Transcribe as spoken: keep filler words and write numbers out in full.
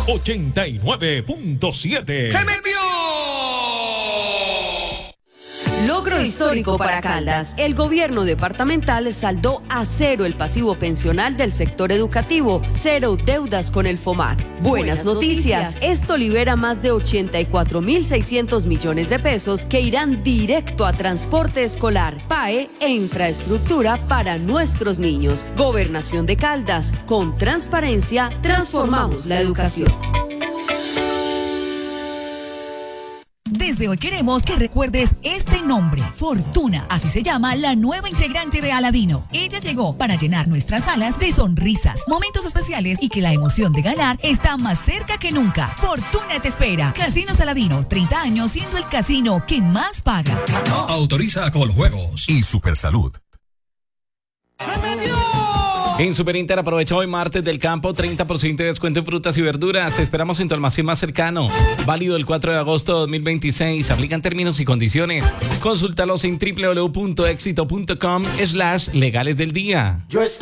ochenta y nueve punto siete. ¡Se me envió! Logro histórico para Caldas. El gobierno departamental saldó a cero el pasivo pensional del sector educativo, cero deudas con el FOMAC. Buenas, Buenas noticias. noticias. Esto libera más de ochenta y cuatro mil seiscientos millones de pesos que irán directo a transporte escolar, P A E e infraestructura para nuestros niños. Gobernación de Caldas. Con transparencia, transformamos la educación. Desde hoy queremos que recuerdes este nombre, Fortuna. Así se llama la nueva integrante de Aladino. Ella llegó para llenar nuestras salas de sonrisas, momentos especiales y que la emoción de ganar está más cerca que nunca. Fortuna te espera. Casinos Aladino, treinta años siendo el casino que más paga. Autoriza Coljuegos y Supersalud. En Superinter aprovecha hoy martes del campo, treinta por ciento de descuento en frutas y verduras. Te esperamos en tu almacén más cercano. Válido el cuatro de agosto de dos mil veintiséis. Aplican términos y condiciones. Consúltalos en w w w punto éxito punto com slash legales del día. Yo estoy